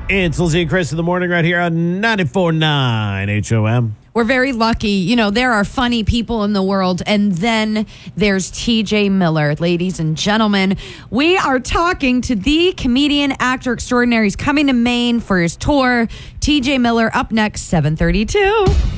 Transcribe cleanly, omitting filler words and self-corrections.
It's Lizzie and Chris in the morning right here on 94.9 HOM. We're very lucky. You know, there are funny people in the world. And then there's TJ Miller. Ladies and gentlemen, we are talking to the comedian, actor extraordinaire. He's coming to Maine for his tour. TJ Miller up next, 7:32.